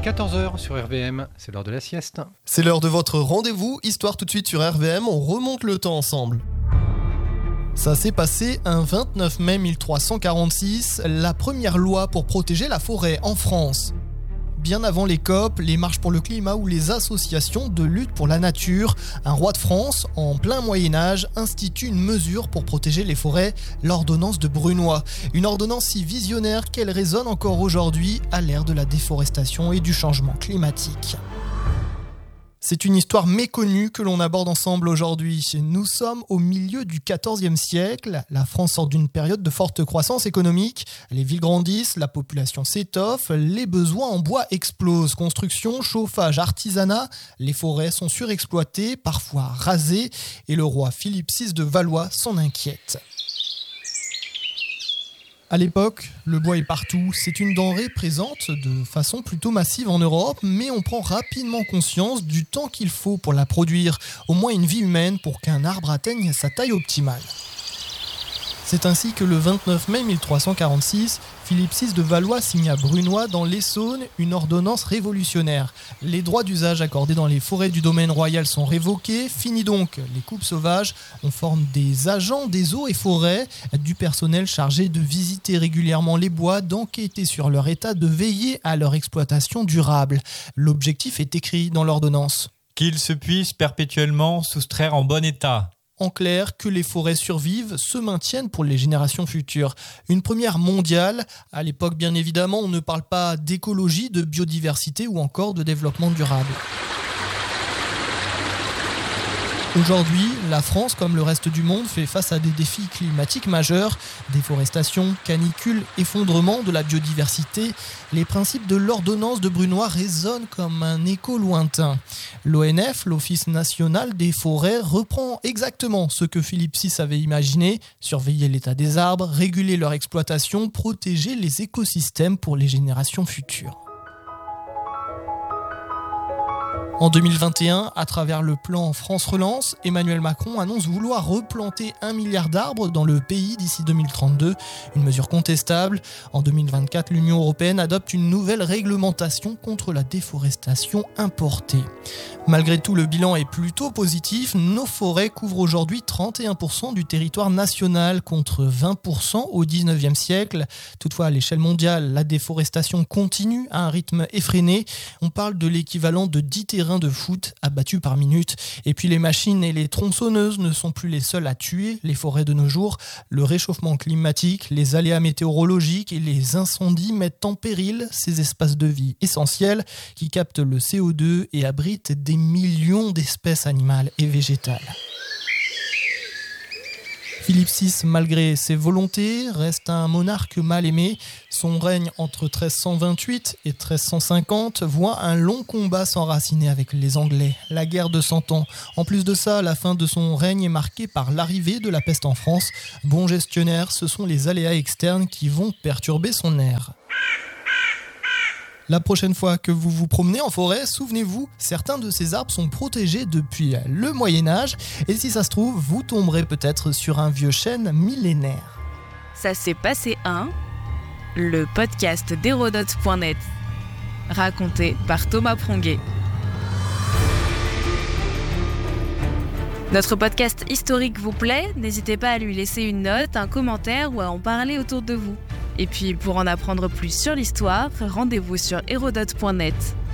14h sur RVM, c'est l'heure de la sieste. C'est l'heure de votre rendez-vous, Histoire tout de suite sur RVM, on remonte le temps ensemble. Ça s'est passé un 29 mai 1346, la première loi pour protéger la forêt en France. Bien avant les COP, les marches pour le climat ou les associations de lutte pour la nature, un roi de France, en plein Moyen-Âge, institue une mesure pour protéger les forêts, l'ordonnance de Brunoy. Une ordonnance si visionnaire qu'elle résonne encore aujourd'hui à l'ère de la déforestation et du changement climatique. C'est une histoire méconnue que l'on aborde ensemble aujourd'hui. Nous sommes au milieu du XIVe siècle. La France sort d'une période de forte croissance économique. Les villes grandissent, la population s'étoffe, les besoins en bois explosent. Construction, chauffage, artisanat, les forêts sont surexploitées, parfois rasées, et le roi Philippe VI de Valois s'en inquiète. À l'époque, le bois est partout, c'est une denrée présente de façon plutôt massive en Europe, mais on prend rapidement conscience du temps qu'il faut pour la produire, au moins une vie humaine pour qu'un arbre atteigne sa taille optimale. C'est ainsi que le 29 mai 1346, Philippe VI de Valois signe à Brunoy dans l'Essonne une ordonnance révolutionnaire. Les droits d'usage accordés dans les forêts du domaine royal sont révoqués, fini donc les coupes sauvages. On forme des agents des eaux et forêts, du personnel chargé de visiter régulièrement les bois, d'enquêter sur leur état, de veiller à leur exploitation durable. L'objectif est écrit dans l'ordonnance. Qu'ils se puissent perpétuellement soustraire en bon état. En clair, que les forêts survivent, se maintiennent pour les générations futures. Une première mondiale. À l'époque, bien évidemment, on ne parle pas d'écologie, de biodiversité ou encore de développement durable. Aujourd'hui, la France, comme le reste du monde, fait face à des défis climatiques majeurs, déforestation, canicule, effondrement de la biodiversité. Les principes de l'ordonnance de Brunoy résonnent comme un écho lointain. L'ONF, l'Office national des forêts, reprend exactement ce que Philippe VI avait imaginé, surveiller l'état des arbres, réguler leur exploitation, protéger les écosystèmes pour les générations futures. En 2021, à travers le plan France Relance, Emmanuel Macron annonce vouloir replanter 1 milliard d'arbres dans le pays d'ici 2032, une mesure contestable. En 2024, l'Union européenne adopte une nouvelle réglementation contre la déforestation importée. Malgré tout, le bilan est plutôt positif. Nos forêts couvrent aujourd'hui 31% du territoire national contre 20% au 19e siècle. Toutefois, à l'échelle mondiale, la déforestation continue à un rythme effréné. On parle de l'équivalent de 10 terrains de foot abattus par minute. Et puis les machines et les tronçonneuses ne sont plus les seules à tuer les forêts de nos jours. Le réchauffement climatique, les aléas météorologiques et les incendies mettent en péril ces espaces de vie essentiels qui captent le CO2 et abritent des millions d'espèces animales et végétales. Philippe VI, malgré ses volontés, reste un monarque mal aimé. Son règne entre 1328 et 1350 voit un long combat s'enraciner avec les Anglais, la guerre de 100 ans. En plus de ça, la fin de son règne est marquée par l'arrivée de la peste en France. Bon gestionnaire, ce sont les aléas externes qui vont perturber son air. La prochaine fois que vous vous promenez en forêt, souvenez-vous, certains de ces arbres sont protégés depuis le Moyen-Âge et si ça se trouve, vous tomberez peut-être sur un vieux chêne millénaire. Ça s'est passé le podcast d'Hérodote.net, raconté par Thomas Pronguet. Notre podcast historique vous plaît ? N'hésitez pas à lui laisser une note, un commentaire ou à en parler autour de vous. Et puis, pour en apprendre plus sur l'histoire, rendez-vous sur Hérodote.net.